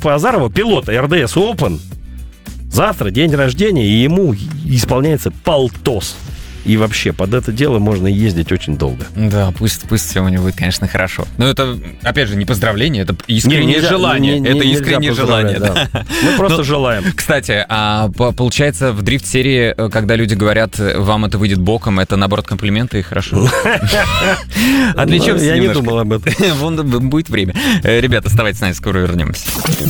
Степа Азарова, пилота РДС Open, завтра день рождения, и ему исполняется полтос. И вообще, под это дело можно ездить очень долго. Да, пусть все у него будет, конечно, хорошо. Но это, опять же, не поздравление, это искреннее желание. Это искреннее желание, да. Мы просто желаем. Кстати, получается, в дрифт-серии, когда люди говорят, вам это выйдет боком, это, наоборот, комплименты и хорошо. Отвлечемся. Я не думал об этом. Вон будет время. Ребята, оставайтесь с нами, скоро вернемся.